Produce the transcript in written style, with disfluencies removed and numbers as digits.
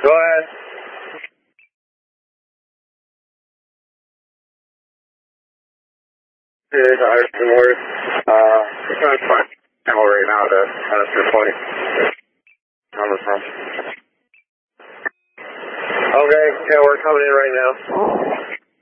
Go ahead. Here's Iverson Ward. We're trying to find ammo right now to Madison Point. Coming from. Okay, yeah, we're coming in right now.